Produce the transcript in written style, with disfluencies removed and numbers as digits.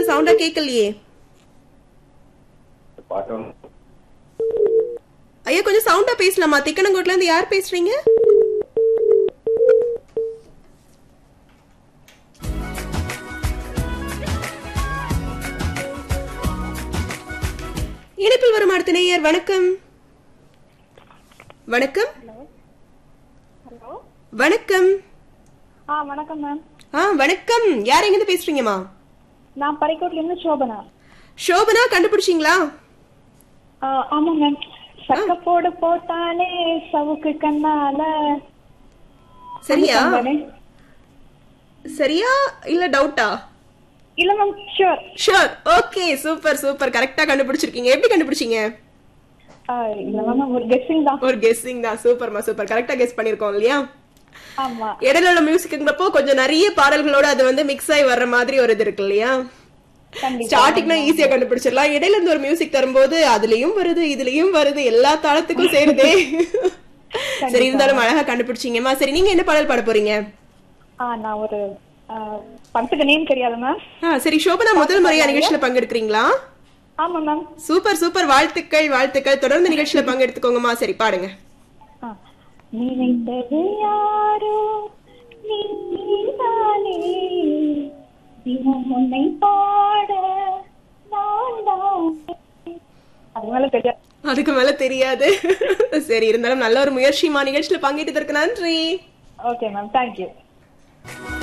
பேசுறது சவுண்டா கேட்கலையே. ஐயா கொஞ்சம் சவுண்டா பேசலாமா? திக்கனங்கோட்ல இருந்து யார் பேசுறீங்க? இணைப்பில் வரும் அடுத்த நேயர். வணக்கம். வணக்கம். வணக்கம். வணக்கம் மேம். வணக்கம். யார் எங்க இருந்து பேசுறீங்கம்மா? நான் பரைக்கோட்ல இருந்து சோபனா. சோபனா கண்டுபிடிச்சீங்களா? ஆமா மேம். சக்கப்போடு போட்டாலே சவுக்கு கண்ணால. சரியா? சரியா இல்ல டவுட்டா? இல்ல ma'am, sure. Sure. Okay, super super. கரெக்ட்டா கண்டுபிடிச்சிருக்கீங்க. எப்படி கண்டுபிடிச்சீங்க? இல்ல மேம், ஒரு கெஸ்ஸிங் தான். ஒரு கெஸ்ஸிங் தான். சூப்பர்மா சூப்பர். கரெக்ட்டா கெஸ் பண்ணிருக்கோம் இல்லையா? ஆமா. இடையில உள்ள மியூசிக்ங்கிறப்போ கொஞ்சம் நிறைய பாடல்களோட அது வந்து மிக்ஸ் ஆகி வர்ற மாதிரி ஒரு இது இருக்கு இல்லையா? ஸ்டார்டிங்னா ஈஸியா கண்டுபிடிச்சிடலாம். இடையில இருந்து ஒரு மியூசிக் தரும்போது அதுலயும் வருது இதுலயும் வருது, எல்லா தாளத்துக்கும் சேருதே. சரி, இருந்தாலும் அழகா கண்டுபிடிச்சீங்கம்மா. சரி, நீங்க என்ன பாடல் பாட போறீங்க? நான் ஒரு படத்துக்கு நேம் தெரியாது மேம். சரி, சோபனா முதல் முறையா நிகழ்ச்சியில பங்கெடுக்கிறீங்களா? ஆமா மேம். Super super. வாழ்த்துக்கள் வாழ்த்துக்கள். தொடர்ந்து நிகழ்ச்சியில பங்கெடுத்துக்கோங்கம்மா. சரி, பாடுங்க. நினைத்தது யாரோ நீதானே, தினம் உன்னை பாட நான் தான். அதுக்கு மேல தெரியாது. சரி, இருந்தாலும் நல்ல ஒரு முயற்சிமா. நிகழ்ச்சியில பங்கேற்றதற்கு நன்றி. Okay ma'am, thank you.